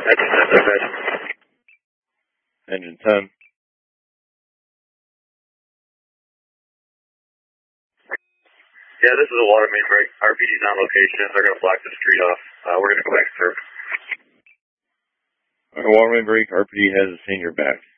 Engine 10. Yeah, this is a water main break. RPD's on location. They're going to block the street off. We're going to go back through. Water main break. RPD has a senior back.